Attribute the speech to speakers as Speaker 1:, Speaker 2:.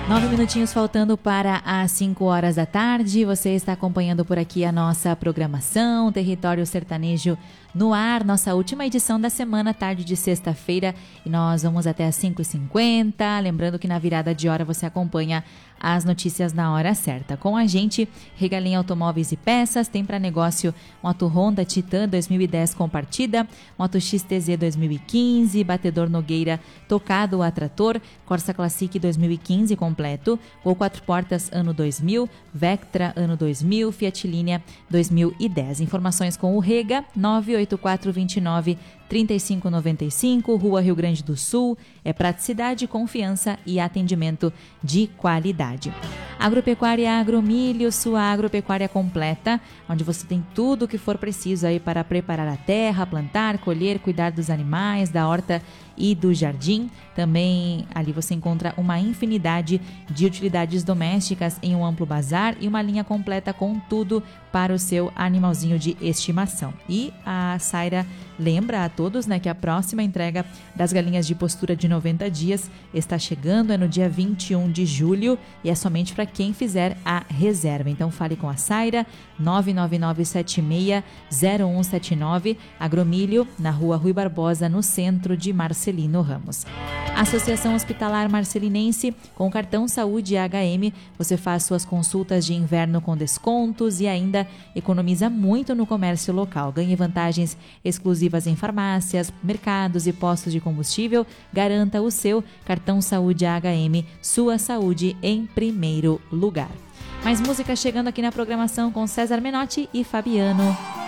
Speaker 1: 9 minutinhos faltando para as 5 horas da tarde. Você está acompanhando por aqui a nossa programação Território Sertanejo no ar, nossa última edição da semana, tarde de sexta-feira, e nós vamos até as 5h50. Lembrando que na virada de hora você acompanha as notícias na hora certa. Com a gente, Regalim Automóveis e Peças, tem para negócio moto Honda Titan 2010 com partida, moto XTZ 2015, batedor Nogueira tocado a trator, Corsa Classic 2015 completo, Gol 4 portas ano 2000, Vectra ano 2000, Fiat Linea 2010. Informações com o Rega, 98429-3595, Rua Rio Grande do Sul. É praticidade, confiança e atendimento de qualidade. Agropecuária Agromilho, sua agropecuária completa, onde você tem tudo o que for preciso aí para preparar a terra, plantar, colher, cuidar dos animais, da horta e do jardim. Também ali você encontra uma infinidade de utilidades domésticas em um amplo bazar e uma linha completa com tudo para o seu animalzinho de estimação. E a Saira lembra a todos, né, que a próxima entrega das galinhas de postura de 90 dias está chegando, é no dia 21 de julho e é somente para quem fizer a reserva. Então fale com a Saira, 999760179, Agromilho, na Rua Rui Barbosa, no centro de Marcelino Ramos. Associação Hospitalar Marcelinense, com cartão Saúde HM, você faz suas consultas de inverno com descontos e ainda economiza muito no comércio local. Ganhe vantagens exclusivas em farmácias, mercados e postos de combustível. Garanta o seu cartão Saúde HM, sua saúde em primeiro lugar. Mais música chegando aqui na programação com César Menotti e Fabiano.